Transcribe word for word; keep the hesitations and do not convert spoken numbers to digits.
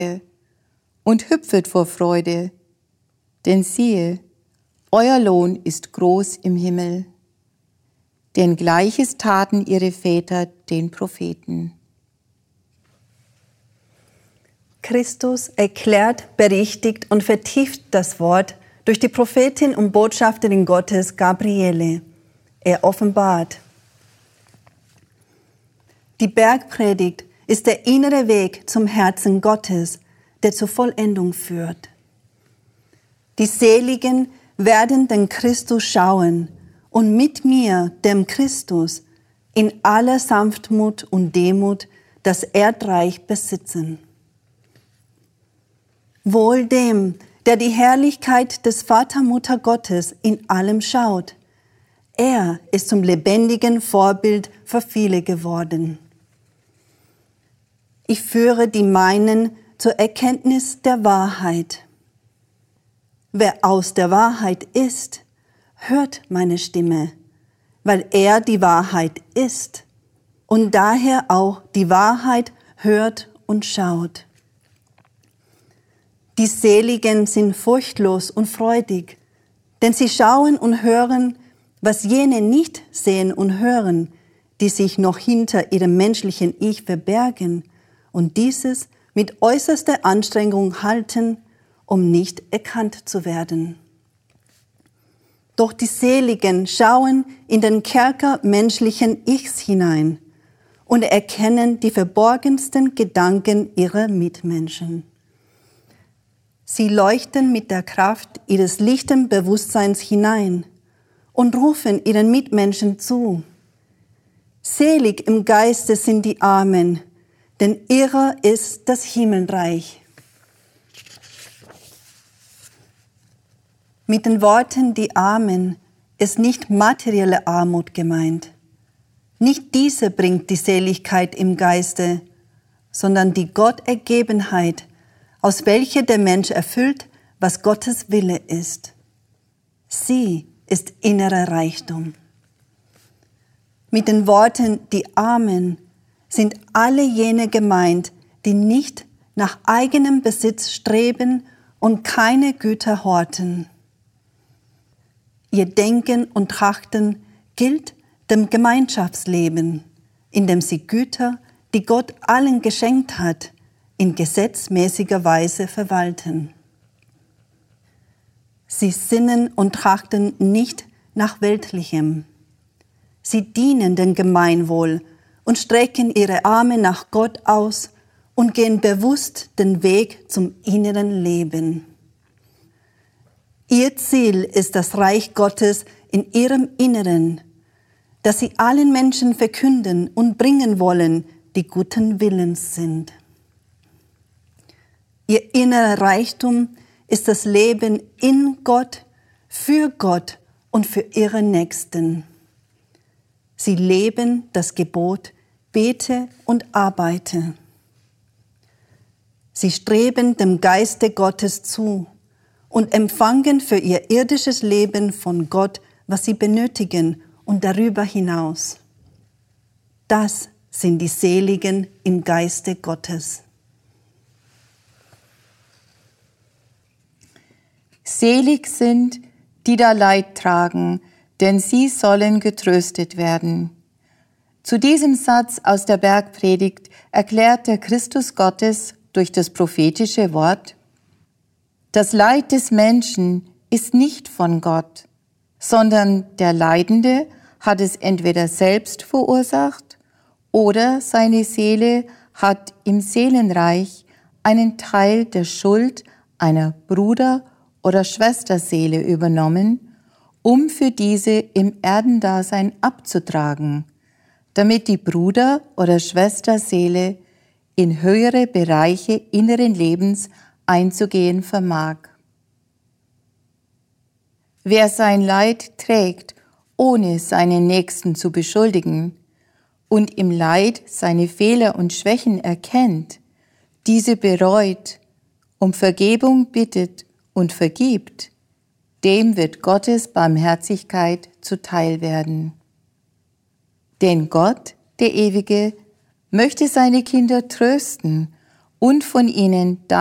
und hüpfet vor Freude, denn siehe, euer Lohn ist groß im Himmel. Denn Gleiches taten ihre Väter den Propheten. Christus erklärt, berichtigt und vertieft das Wort durch die Prophetin und Botschafterin Gottes Gabriele. Er offenbart. Die Bergpredigt ist der innere Weg zum Herzen Gottes, der zur Vollendung führt. Die Seligen werden den Christus schauen und mit mir, dem Christus, in aller Sanftmut und Demut das Erdreich besitzen. Wohl dem, der die Herrlichkeit des Vatermutter Gottes in allem schaut. Er ist zum lebendigen Vorbild für viele geworden. Ich führe die meinen zur Erkenntnis der Wahrheit. Wer aus der Wahrheit ist, hört meine Stimme, weil er die Wahrheit ist und daher auch die Wahrheit hört und schaut. Die Seligen sind furchtlos und freudig, denn sie schauen und hören, was jene nicht sehen und hören, die sich noch hinter ihrem menschlichen Ich verbergen und dieses mit äußerster Anstrengung halten, um nicht erkannt zu werden. Doch die Seligen schauen in den Kerker menschlichen Ichs hinein und erkennen die verborgensten Gedanken ihrer Mitmenschen. Sie leuchten mit der Kraft ihres lichten Bewusstseins hinein und rufen ihren Mitmenschen zu. Selig im Geiste sind die Armen, denn ihrer ist das Himmelreich. Mit den Worten die Armen ist nicht materielle Armut gemeint. Nicht diese bringt die Seligkeit im Geiste, sondern die Gottergebenheit, aus welcher der Mensch erfüllt, was Gottes Wille ist. Sie ist innerer Reichtum. Mit den Worten die Armen sind alle jene gemeint, die nicht nach eigenem Besitz streben und keine Güter horten. Ihr Denken und Trachten gilt dem Gemeinschaftsleben, in dem sie Güter, die Gott allen geschenkt hat, in gesetzmäßiger Weise verwalten. Sie sinnen und trachten nicht nach Weltlichem. Sie dienen dem Gemeinwohl und strecken ihre Arme nach Gott aus und gehen bewusst den Weg zum inneren Leben. Ihr Ziel ist das Reich Gottes in ihrem Inneren, das sie allen Menschen verkünden und bringen wollen, die guten Willens sind. Ihr innerer Reichtum ist das Leben in Gott, für Gott und für ihre Nächsten. Sie leben das Gebot, bete und arbeite. Sie streben dem Geiste Gottes zu und empfangen für ihr irdisches Leben von Gott, was sie benötigen und darüber hinaus. Das sind die Seligen im Geiste Gottes. Selig sind, die da Leid tragen, denn sie sollen getröstet werden. Zu diesem Satz aus der Bergpredigt erklärt der Christus Gottes durch das prophetische Wort: Das Leid des Menschen ist nicht von Gott, sondern der Leidende hat es entweder selbst verursacht oder seine Seele hat im Seelenreich einen Teil der Schuld einer Bruder- oder Schwesterseele übernommen, um für diese im Erdendasein abzutragen, damit die Bruder- oder Schwesterseele in höhere Bereiche inneren Lebens einzugehen vermag. Wer sein Leid trägt, ohne seinen Nächsten zu beschuldigen, und im Leid seine Fehler und Schwächen erkennt, diese bereut, um Vergebung bittet und vergibt, dem wird Gottes Barmherzigkeit zuteil werden. Denn Gott, der Ewige, möchte seine Kinder trösten und von ihnen